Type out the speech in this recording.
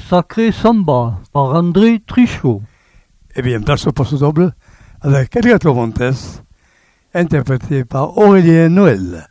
Sacré Samba par André Trichot. Et bien, place au poste double avec Edgar Montes, interprété par Aurélien Noël.